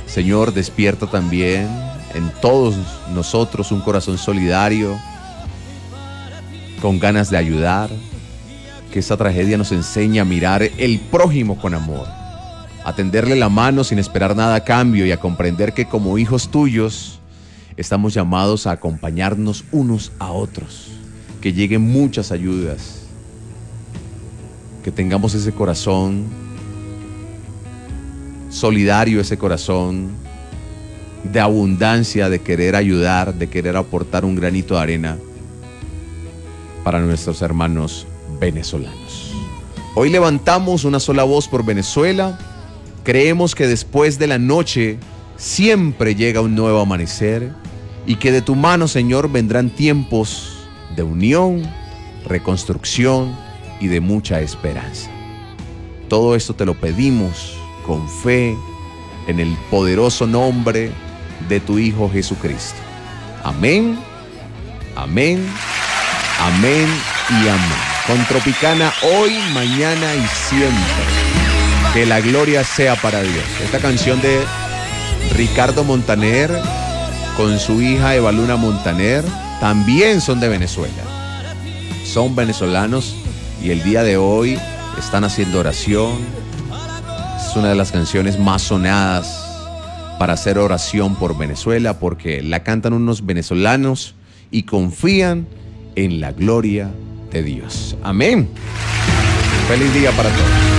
Señor, despierta también en todos nosotros un corazón solidario, con ganas de ayudar. Que esta tragedia nos enseñe a mirar el prójimo con amor, a tenderle la mano sin esperar nada a cambio y a comprender que como hijos tuyos estamos llamados a acompañarnos unos a otros, que lleguen muchas ayudas, que tengamos ese corazón solidario, ese corazón de abundancia, de querer ayudar, de querer aportar un granito de arena para nuestros hermanos venezolanos. Hoy levantamos una sola voz por Venezuela. Creemos que después de la noche siempre llega un nuevo amanecer y que de tu mano, Señor, vendrán tiempos de unión, reconstrucción y de mucha esperanza. Todo esto te lo pedimos con fe en el poderoso nombre de tu Hijo Jesucristo. Amén, amén, amén y amén. Con Tropicana hoy, mañana y siempre. Que la gloria sea para Dios. Esta canción de Ricardo Montaner con su hija Evaluna Montaner también son de Venezuela. Son venezolanos y el día de hoy están haciendo oración. Es una de las canciones más sonadas para hacer oración por Venezuela, porque la cantan unos venezolanos y confían en la gloria de Dios. Amén. Feliz día para todos.